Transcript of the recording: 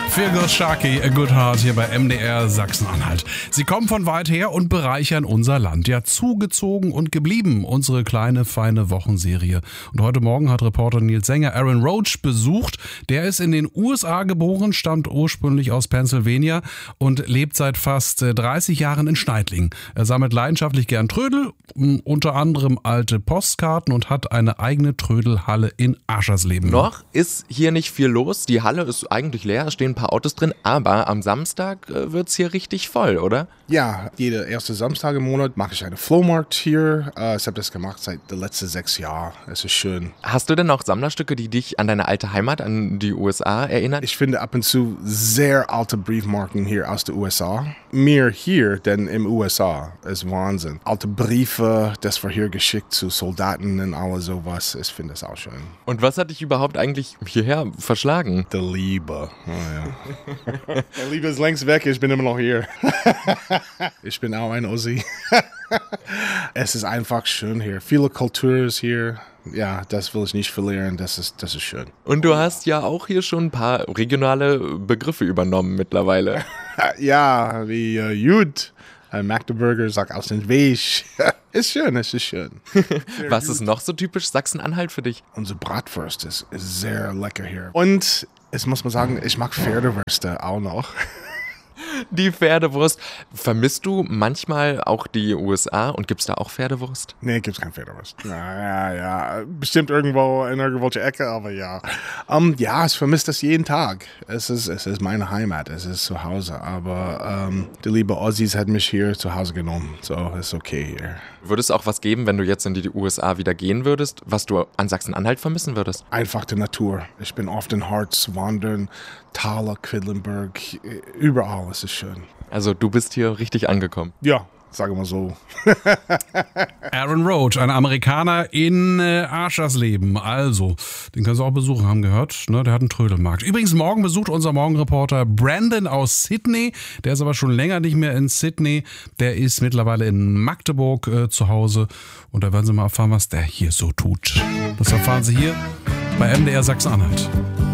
Feargal Sharkey, A Good Heart hier bei MDR Sachsen-Anhalt. Sie kommen von weit her und bereichern unser Land. Ja, zugezogen und geblieben, unsere kleine, feine Wochenserie. Und heute Morgen hat Reporter Nils Sänger Aaron Roach besucht. Der ist in den USA geboren, stammt ursprünglich aus Pennsylvania und lebt seit fast 30 Jahren in Schneidlingen. Er sammelt leidenschaftlich gern Trödel, unter anderem alte Postkarten und hat eine eigene Trödelhalle in Aschersleben. Noch ist hier nicht viel los. Die Halle ist eigentlich leer, es stehen ein paar Autos drin, aber am Samstag wird's hier richtig voll, oder? Ja, jeder erste Samstag im Monat mache ich eine Flohmarkt hier. Ich habe das gemacht seit den letzten 6 Jahren. Es ist schön. Hast du denn auch Sammlerstücke, die dich an deine alte Heimat, an die USA erinnern? Ich finde ab und zu sehr alte Briefmarken hier aus den USA. Mehr hier denn im USA. Das ist Wahnsinn. Alte Briefe, das war hier geschickt zu Soldaten und alles sowas. Ich finde das auch schön. Und was hat dich überhaupt eigentlich hierher verschlagen? Die Liebe. Oh ja. Die Liebe ist längst weg, ich bin immer noch hier. Ich bin auch ein Ossi. Es ist einfach schön hier. Viele Kulturen hier. Ja, das will ich nicht verlieren. Das ist schön. Und du hast ja auch hier schon ein paar regionale Begriffe übernommen mittlerweile. Ja, wie Jud. Magdeburger sagt aus dem Weg. Ist schön, es ist schön. Was ist noch so typisch Sachsen-Anhalt für dich? Unsere Bratwurst ist sehr lecker hier. Und es muss man sagen, ich mag Pferdewürste auch noch. Die Pferdewurst. Vermisst du manchmal auch die USA und gibt's da auch Pferdewurst? Nee, gibt's keine Pferdewurst. Ja. Bestimmt irgendwo in irgendwelche Ecke, aber ja. Ja, ich vermisse das jeden Tag. Es ist meine Heimat, es ist zu Hause. Aber die liebe Aussies hat mich hier zu Hause genommen. So, ist okay hier. Würde es auch was geben, wenn du jetzt in die USA wieder gehen würdest, was du an Sachsen-Anhalt vermissen würdest? Einfach die Natur. Ich bin oft in Harz wandern, Thaler, Quedlinburg, überall ist es schön. Also du bist hier richtig angekommen? Ja, sagen wir so. Aaron Roach, ein Amerikaner in Aschersleben. Also, den kannst du auch besuchen, haben gehört. Ne? Der hat einen Trödelmarkt. Übrigens, morgen besucht unser Morgenreporter Brandon aus Sydney. Der ist aber schon länger nicht mehr in Sydney. Der ist mittlerweile in Magdeburg zu Hause. Und da werden Sie mal erfahren, was der hier so tut. Das erfahren Sie hier bei MDR Sachsen-Anhalt.